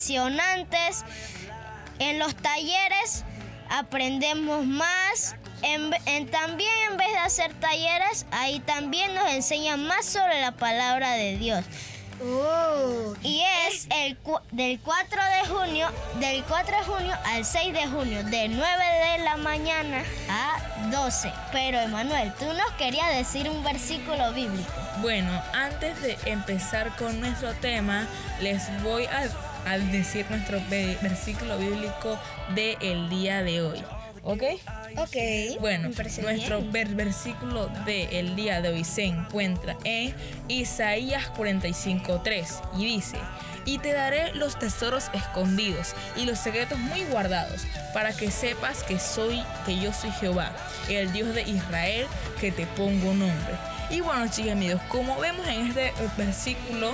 apasionantes. En los talleres aprendemos más. También en vez de hacer talleres, ahí también nos enseñan más sobre la palabra de Dios. Y es del 4 de junio al 6 de junio, de 9 de la mañana a 12. Pero Emanuel, tú nos querías decir un versículo bíblico. Bueno, antes de empezar con nuestro tema, les voy a decir nuestro versículo bíblico del día de hoy. ¿Ok? Ok. Bueno, nuestro versículo del día de hoy se encuentra en Isaías 45:3 y dice: y te daré los tesoros escondidos y los secretos muy guardados, para que sepas que yo soy Jehová, el Dios de Israel, que te pongo nombre. Y bueno, chicos amigos, como vemos en este versículo,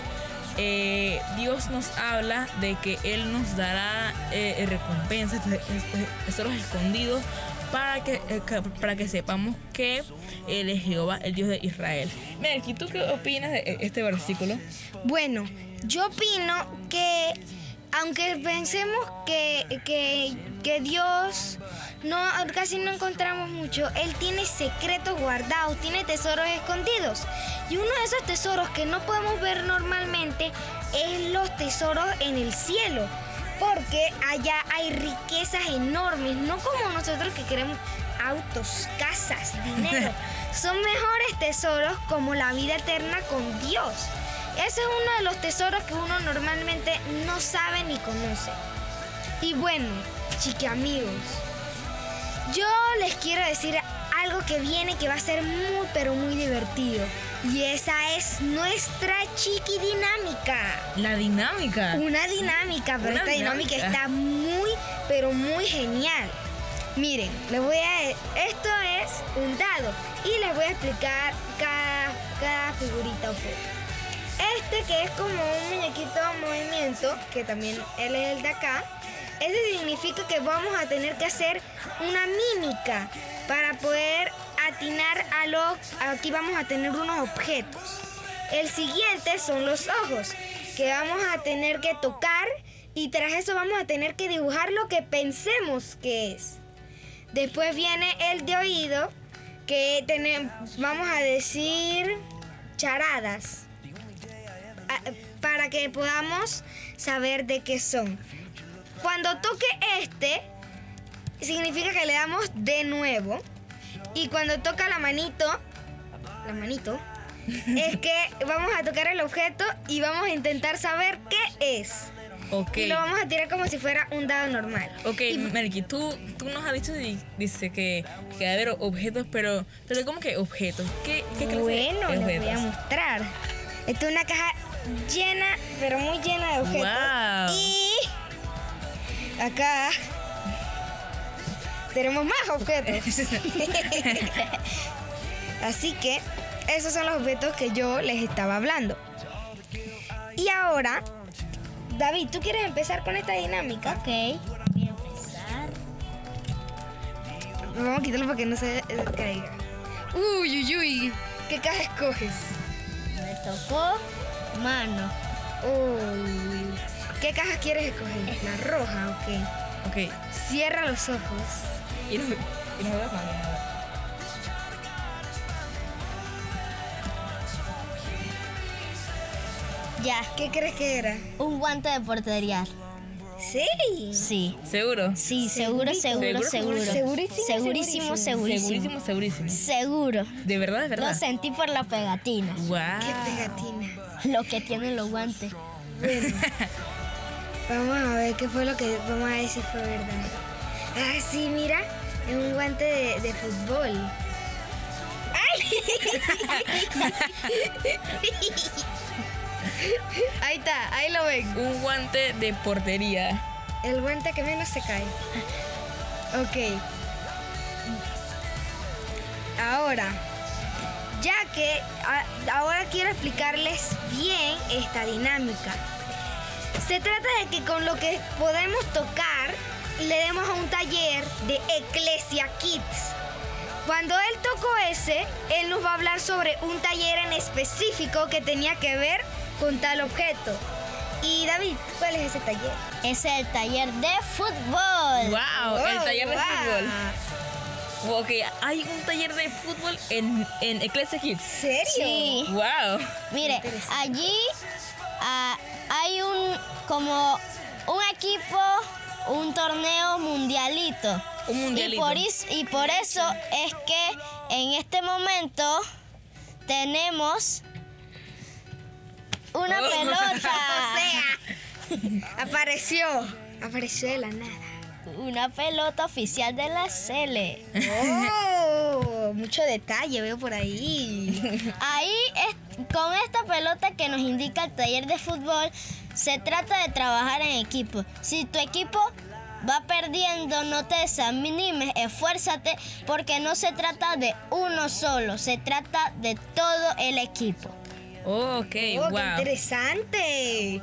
Dios nos habla de que Él nos dará recompensas, tesoros escondidos, para que sepamos que Él es Jehová, el Dios de Israel. Melqui, ¿tú qué opinas de este versículo? Bueno, yo opino que aunque pensemos que Dios casi no encontramos mucho, Él tiene secretos guardados, tiene tesoros escondidos. Y uno de esos tesoros que no podemos ver normalmente es los tesoros en el cielo, porque allá hay riquezas enormes, no como nosotros que queremos autos, casas, dinero. Son mejores tesoros como la vida eterna con Dios. Ese es uno de los tesoros que uno normalmente no sabe ni conoce. Y bueno, chiquiamigos, yo les quiero decir algo que viene que va a ser muy, pero muy divertido. Y esa es nuestra chiquidinámica. La dinámica. Una dinámica, pero esta dinámica está muy, pero muy genial. Miren, esto es un dado y les voy a explicar cada figurita. Este que es como un muñequito en movimiento, que también él es el de acá. Eso significa que vamos a tener que hacer una mímica para poder atinar aquí vamos a tener unos objetos. El siguiente son los ojos, que vamos a tener que tocar, y tras eso vamos a tener que dibujar lo que pensemos que es. Después viene el de oído, que vamos a decir charadas, para que podamos saber de qué son. Cuando toque significa que le damos de nuevo. Y cuando toca la manito, es que vamos a tocar el objeto y vamos a intentar saber qué es. Okay. Y lo vamos a tirar como si fuera un dado normal. Ok, Melqui, tú nos has dicho, dice que debe haber objetos, pero ¿cómo que objetos? ¿Qué clase de objetos? Les voy a mostrar. Esta es una caja llena, pero muy llena de objetos. Wow. Y acá tenemos más objetos. Así que esos son los objetos que yo les estaba hablando. Y ahora, David, ¿tú quieres empezar con esta dinámica? Ok, voy a empezar. Vamos a quitarlo para que no se caiga. Uy. ¿Qué caja escoges? Me tocó mano. Uy. ¿Qué caja quieres escoger? La roja, Ok. Cierra los ojos. Y nos vemos mañana. Ya. ¿Qué crees que era? Un guante de portería. Sí. Sí. ¿Seguro? Sí, seguro. Segurísimo. Seguro. ¿De verdad? Lo sentí por la pegatina. Wow. ¿Qué pegatina? Lo que tienen los guantes. Bueno, vamos a ver qué fue lo que vamos a ver si fue verdad. Ah, sí, mira, es un guante de fútbol. ¡Ay! Ahí está, ahí lo ven. Un guante de portería. El guante que menos se cae. Ok. Ahora quiero explicarles bien esta dinámica. Se trata de que con lo que podemos tocar le demos a un taller de Ecclesia Kids. Cuando él tocó él nos va a hablar sobre un taller en específico que tenía que ver con tal objeto. Y David, ¿cuál es ese taller? Ese es el taller de fútbol. ¡Wow! El taller de wow. fútbol. Ok, hay un taller de fútbol en Ecclesia Kids. ¿Serio? Sí. ¡Wow! Mire, allí hay como un equipo, un torneo mundialito. Un mundialito. Y por eso es que en este momento tenemos una pelota. O sea, apareció de la nada. Una pelota oficial de la Cele. Oh, mucho detalle veo por ahí. Ahí, con esta pelota que nos indica el taller de fútbol, se trata de trabajar en equipo. Si tu equipo va perdiendo, no te desanimes, esfuérzate, porque no se trata de uno solo, se trata de todo el equipo. Ok, Oh, wow. qué interesante.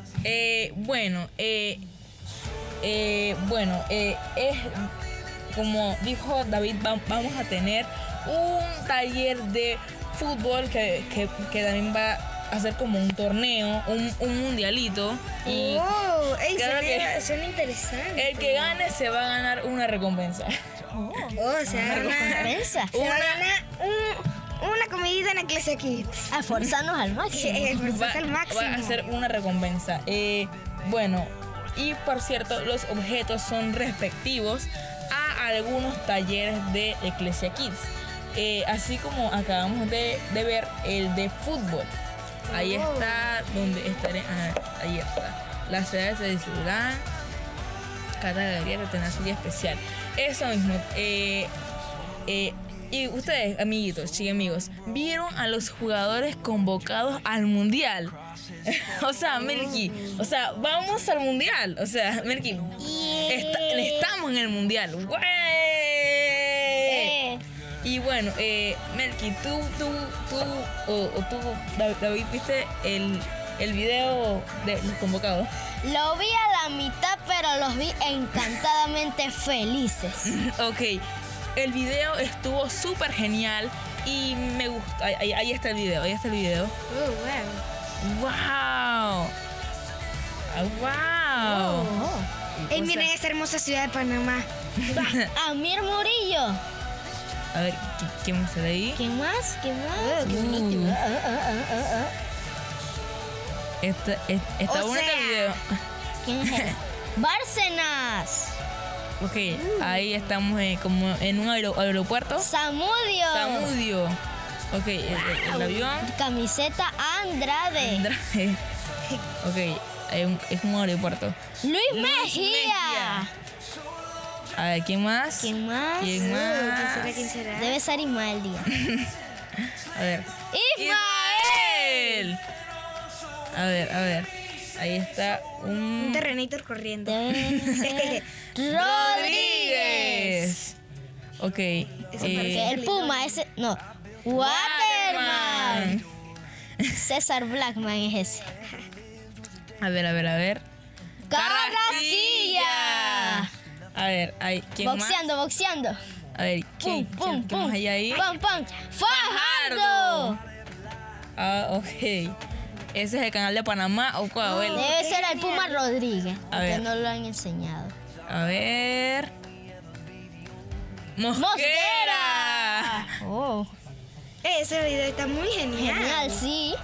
Es como dijo David, vamos a tener un taller de fútbol que también va a ser como un torneo, un mundialito. Y Oh, ey, claro que suena interesante. el que gane se va a ganar una recompensa. Oh, se va a ganar, Recompensa. se va a ganar una comidita en Ecclesia Kids. A forzarnos al máximo. Esforzarse al máximo. Va a ser una recompensa. Y por cierto, los objetos son respectivos a algunos talleres de Ecclesia Kids. Así como acabamos de ver el de fútbol. Ahí está donde estaré. Ahí está. Las ciudades se distribuirán. Categoría de tenacidad especial. Eso mismo. Y ustedes, amiguitos, amigos, ¿vieron a los jugadores convocados al mundial? O sea, Melqui, vamos al mundial. O sea, Melqui, estamos en el mundial. ¡Güey! Y bueno, Melqui, tú, David, ¿viste el video de los convocados? Lo vi a la mitad, pero los vi encantadamente felices. Ok, el video estuvo súper genial y me gustó. Ahí está el video, Oh, wow. ¡Wow! Ey, miren esa hermosa ciudad de Panamá. Amir Murillo. A ver, ¿quién más está ahí? ¿Quién más? Qué bonito. Está O bonito sea, el video. ¿Quién es él? Bárcenas. Ok, ahí estamos como en un aeropuerto. Zamudio. Zamudio. Ok, el avión. Camiseta Andrade. Andrade. Ok, es un aeropuerto. Luis Mejía. Mejía. A ver, ¿quién más? ¿Quién más? ¿Quién más? ¿Quién será? Debe ser Ismael Díaz. A ver. ¡Ismael! A ver. Ahí está Un un terrenito corriendo. Debe ser Rodríguez. Ok. Que el Puma, ese. No. Waterman. César Blackman es ese. A ver. Carrasquilla. A ver, ¿quién Boxeando. más? A ver, ¿quién más hay ahí? Pum. Fajardo. Ah, ok. ¿Ese es el canal de Panamá o cuál? Debe ser el Puma Rodríguez. A Porque ver. no lo han enseñado. A ver. ¡Mosquera! Oh, Ese video está muy genial. genial, sí.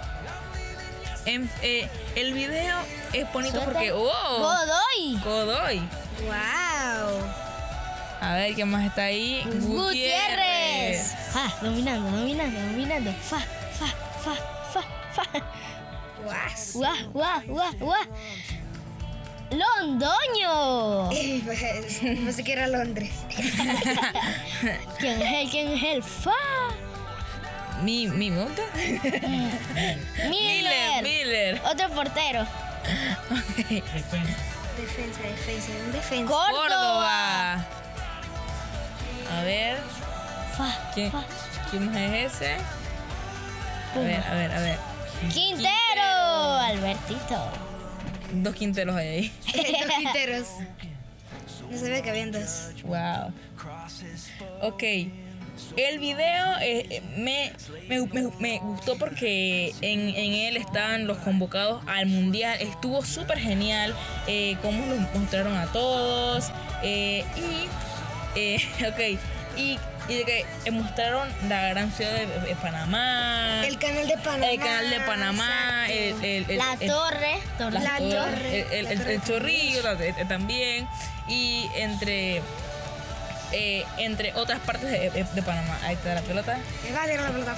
El video es bonito Suelta. porque. ¡Oh! Godoy. Wow. A ver, ¿quién más está ahí? Gutiérrez. Dominando. Fa. Guau. Londoño. Pues, no sé qué era Londres. ¿Quién es él? Fa. Mi monta. Miller. Otro portero. Defensa. Un defensa. Córdoba. A ver, Fa. ¿quién más es ese? A ver. Quintero. Albertito. 2 Quinteros hay ahí. Dos quinteros. No sabía que habían dos. Wow. Ok. El video me gustó porque en él estaban los convocados al mundial. Estuvo súper genial cómo los mostraron a todos. Y que mostraron la gran ciudad de Panamá. El canal de Panamá. El canal de Panamá. La torre. El chorrillo también. Y entre otras partes de Panamá. Ahí está la pelota. Me va a tirar la pelota.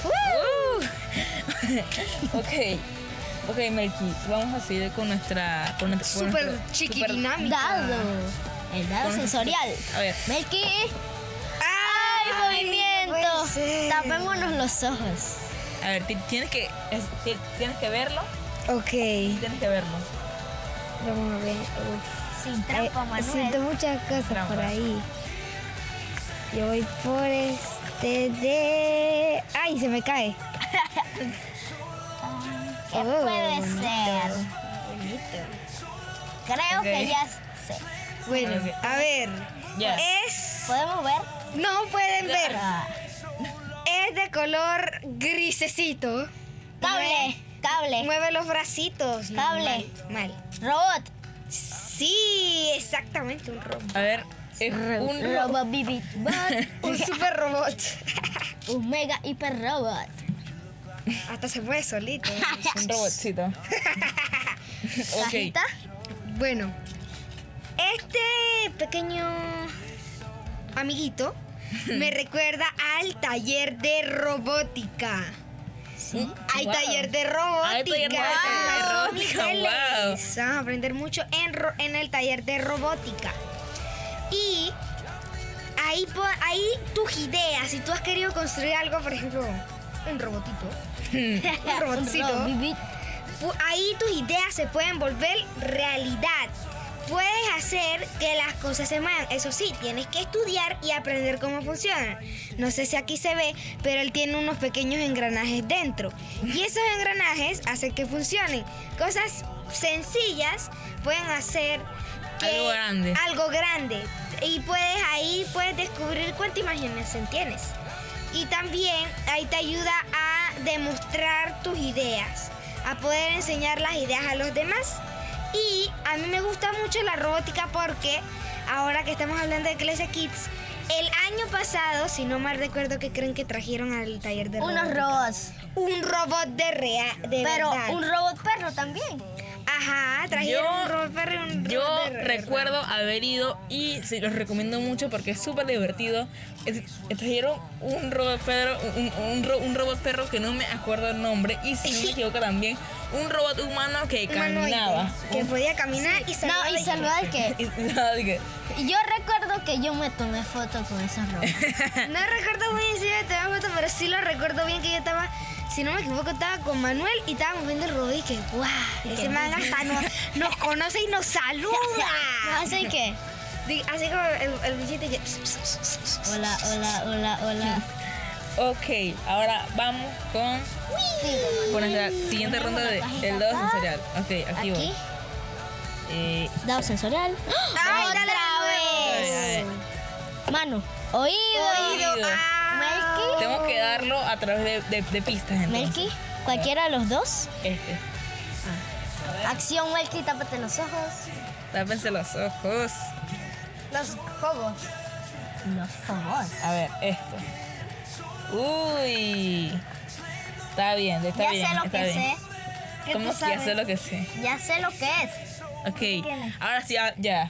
Ok, Melqui, vamos a seguir con nuestra Súper chiquidinámica. Dado. El dado sensorial. A ver. Melqui. ¡Ay, movimiento! Tapémonos los ojos. A ver, tienes que verlo. Ok. Tienes que verlo. Vamos a ver. Sin trampa, Manuel. Siento muchas cosas Trampa. por ahí. Yo voy por de... ¡Ay, se me cae! ¿Qué puede ser? Creo Ok. que ya sé. Bueno, Ok. a ver. Ya. Es... ¿Podemos ver? No pueden ver. Ah, Es de color grisecito. Cable. Mueve los bracitos. No, Cable. Mal. Robot. Sí, exactamente un robot. A ver, es un Robot Bibi. Un super robot. Un mega hiper robot. Hasta se mueve solito. un robotcito. Ok. ¿Cajita? Bueno, este pequeño amiguito me recuerda al taller de robótica. Sí. Hay Wow. taller de robótica. Hay taller de robótica, niveles. wow. Vamos a aprender mucho en el taller de robótica. Y ahí tus ideas, si tú has querido construir algo, por ejemplo, un robotito, un robotcito, Robot Bibi. ahí tus ideas se pueden volver realidad. Puedes hacer que las cosas se muevan. Eso sí, tienes que estudiar y aprender cómo funcionan. No sé si aquí se ve, pero él tiene unos pequeños engranajes dentro. Y esos engranajes hacen que funcionen. Cosas sencillas pueden hacer algo grande. Y ahí puedes descubrir cuánta imaginación tienes. Y también ahí te ayuda a demostrar tus ideas, a poder enseñar las ideas a los demás. Y a mí me gusta mucho la robótica porque ahora que estamos hablando de Clase Kids, el año pasado, si no mal recuerdo, que creen que trajeron al taller de Unos robótica? robots. Un robot de Pero verdad. un robot perro también. Ajá, trajeron un robot perro y un Yo robot de recuerdo haber ido y sí, los recomiendo mucho porque es súper divertido. Trajeron un robot perro, un robot perro que no me acuerdo el nombre, y si no me equivoco también, un robot humano que humanoide, caminaba. que podía caminar y saludar. No, y saludar que. Y Yo recuerdo que yo me tomé foto con esos robots. No recuerdo muy bien si me tomé foto, pero sí lo recuerdo bien que yo estaba, si no me equivoco, estaba con Manuel y estábamos viendo el robot y que, ¡guau! Ese man hasta nos conoce y nos saluda. ¿Así que? Así como el bichito que... Hola. Ok, ahora vamos con nuestra siguiente ronda del dado sensorial. Ok, aquí voy. Aquí. Dado sensorial. ¡Ay, dale de ¡Otra vez! nuevo! Mano. Oído. Melqui. Tengo que darlo a través de pistas, entonces. Melqui. Cualquiera de los dos. Este. Acción, Melqui, tápate los ojos. Tápense los ojos. Los juegos. Los ojos. A ver, esto. Uy. Está bien, está Ya bien. sé lo está que bien. sé. ¿Qué ¿Cómo tú que ya sabes? sé lo que sé? Ya sé lo que es. Ok, ahora sí, ya.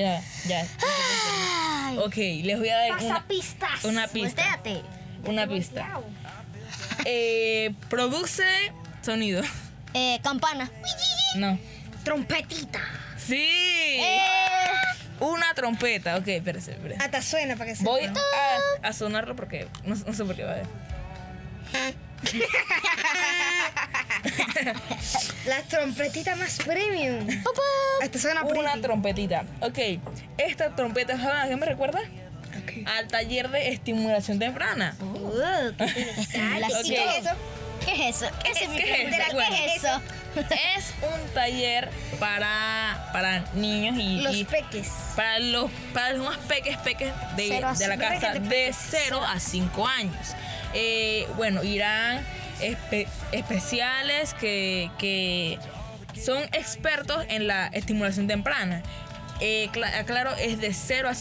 Ay. Ok, les voy a dar Pasa pistas. una pista. Voltéate. Una pista. Produce sonido. Campana. No. Trompetita. Sí. Una trompeta. Ok, espérese. Hasta suena para que se... Voy a sonarlo porque no sé por qué va a ver. La trompetita más premium. Hasta suena Una pretty. trompetita. Ok, esta trompeta, ¿saben a qué me recuerda? Al taller de estimulación temprana. Qué interesante. Estimulación. Ok. ¿Y qué es eso? ¿Qué es eso? Ese es mi ¿Qué es pregunta. eso? ¿Qué es eso? Es un taller para niños Los peques. para los más peques de la casa de 0 a 5 años. Bueno, irán especiales que son expertos en la estimulación temprana. Claro, es de 0 a